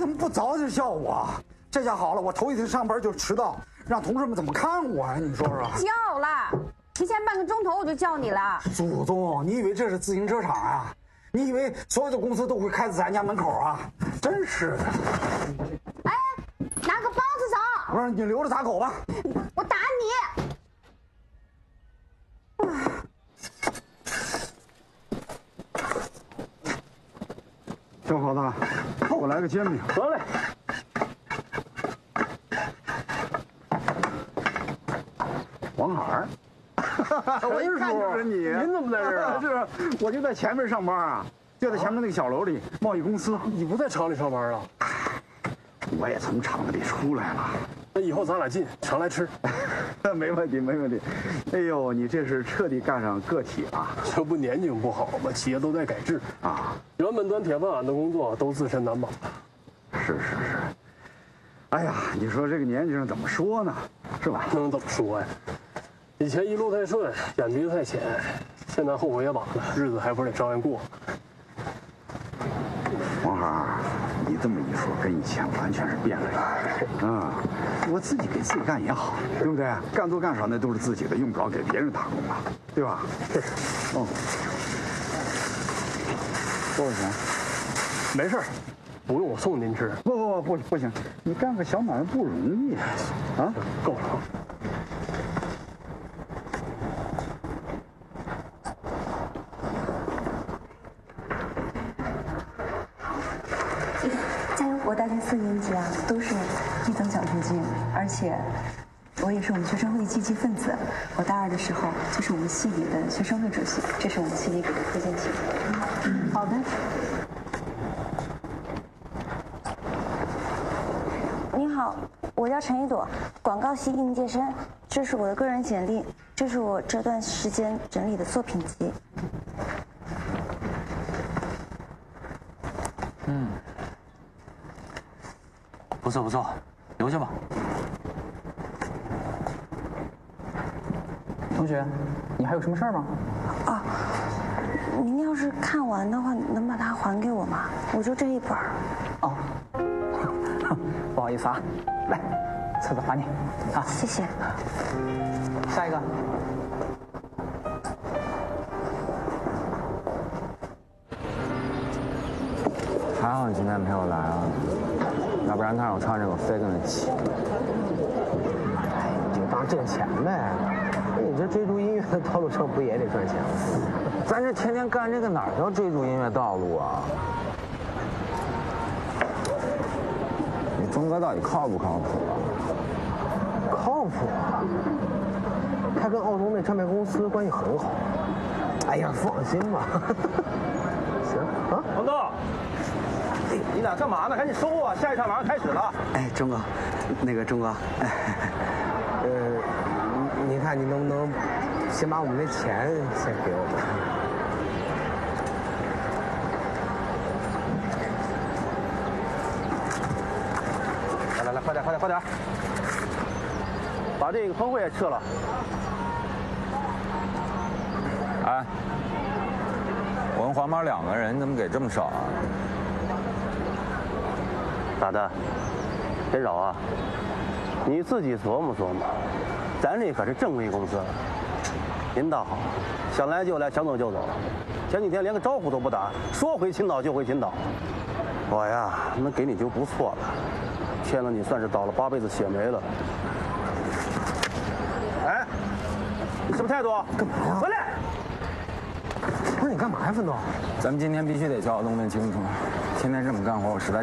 怎么不早点叫我？这下好了，我头一天上班就迟到，让同事们怎么看我呀？你说说。 叫了，提前半个钟头我就叫你了。 祖宗，你以为这是自行车场啊？你以为所有的公司都会开在咱家门口啊？真是的。 哎，拿个包子走。 不是你留着撒狗吧。 我打你。 小伙子，我来个煎饼。 得嘞。 王海，我一看就是你。 您怎么在这儿啊？ 是，我就在前面上班啊，就在前面那个小楼里，贸易公司。 你不在厂里上班啊？ 我也从厂子里出来了。 那以后咱俩进，常来吃。 没问题，没问题。哎呦，你这是彻底干上个体了。 这不年景不好吗？企业都在改制啊，原本端铁饭碗的工作都自身难保。 是。哎呀，你说这个年纪上怎么说呢？是吧？ 能怎么说呀？以前一路太顺，眼皮太浅，现在后悔也晚了，日子还不是得照样过。 王海，你这么一说，跟以前完全是变了人。我自己给自己干也好，对不对？干多干少那都是自己的，用不着给别人打工了，对吧？ 是。 多少钱？ 没事，不用我送您吃。 不行，你干个小买卖不容易啊！ 够了。 我大学4年级啊，都是一等奖学金，而且我也是我们学生会积极分子。我大2的时候就是我们系里的学生会主席，这是我们系里给的推荐信。好的。 你好，我叫陈一朵，广告系应届生。这是我的个人简历，这是我这段时间整理的作品集。 不错，留下吧。 同学，你还有什么事儿吗？ 啊，您要是看完的话，能把它还给我吗？我就这一本。 哦，不好意思啊，来，册子还你。啊， 谢谢。 下一个。 还好你今天没有来啊，要不然他让我唱这个，我非跟他起。 哎，你就当挣钱呗。你这追逐音乐的道路上不也得赚钱吗？ 咱这天天干这个哪叫追逐音乐道路啊？你钟哥到底靠不靠谱啊？ 靠谱啊！他跟澳洲那唱片公司关系很好。哎呀，放心吧。行啊， 王哥。你俩干嘛呢？赶紧收啊！下一场马上开始了。 哎，钟哥，钟哥， 您看你能不能先把我们那钱先给我们？ 来，快点！把这个棚会也撤了。 哎，我跟黄毛2个人，你怎么给这么少啊？ 咋的？真少啊？你自己琢磨琢磨，咱这可是正规公司，您倒好，想来就来，想走就走。前几天连个招呼都不打，说回青岛就回青岛。我呀，能给你就不错了，欠了你算是倒了8辈子血霉了。哎，你什么态度？ 干嘛呀？ 回来！ 不是你干嘛呀，奋斗？ 咱们今天必须得叫动问清楚，天天这么干活，我实在。